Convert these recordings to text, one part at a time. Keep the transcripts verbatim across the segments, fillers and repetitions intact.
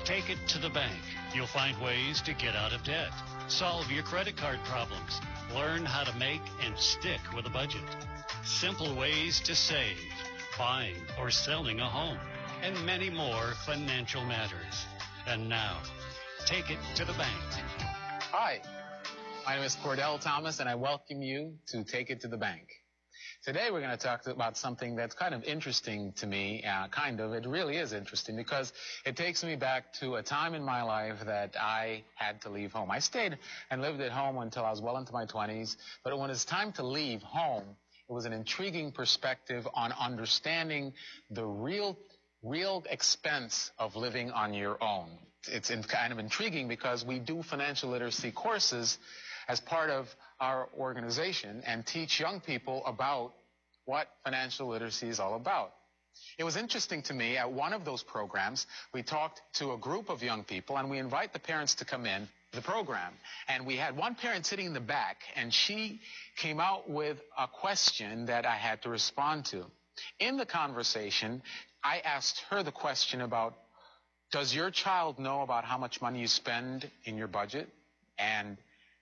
Take it to the bank. You'll find ways to get out of debt, solve your credit card problems, learn how to make and stick with a budget, simple ways to save, buying or selling a home, and many more financial matters. And now, take it to the bank. Hi, my name is Cordell Thomas, and I welcome you to Take It to the Bank. Today we're going to talk about something that's kind of interesting to me, uh, kind of, it really is interesting because it takes me back to a time in my life that I had to leave home. I stayed and lived at home until I was well into my twenties, but when it's time to leave home, it was an intriguing perspective on understanding the real, real expense of living on your own. It's in, kind of intriguing because we do financial literacy courses as part of our organization and teach young people about what financial literacy is all about. It was interesting to me, at one of those programs, we talked to a group of young people, and we invite the parents to come in to the program. And we had one parent sitting in the back, and she came out with a question that I had to respond to. In the conversation, I asked her the question about, does your child know about how much money you spend in your budget? And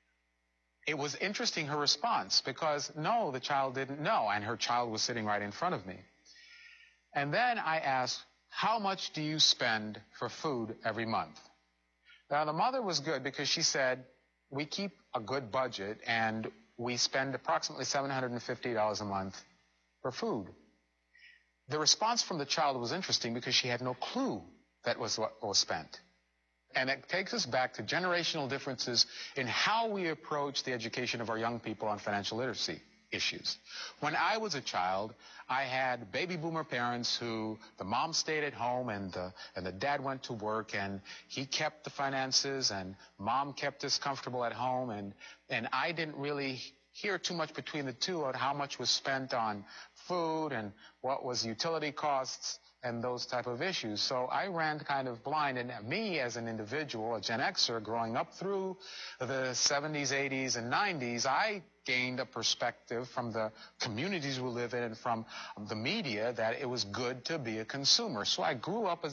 it was interesting, her response, because no, the child didn't know, and her child was sitting right in front of me. And then I asked, how much do you spend for food every month? Now, the mother was good because she said, we keep a good budget, and we spend approximately seven hundred fifty dollars a month for food. The response from the child was interesting because she had no clue that was what was spent. And it takes us back to generational differences in how we approach the education of our young people on financial literacy issues. When I was a child, I had baby boomer parents who the mom stayed at home and the, and the dad went to work, and he kept the finances and mom kept us comfortable at home, and, and I didn't really hear too much between the two on how much was spent on food and what was utility costs and those type of issues. So I ran kind of blind, and me as an individual, a Gen Xer, growing up through the seventies, eighties, and nineties, I gained a perspective from the communities we live in and from the media that it was good to be a consumer. So I grew up as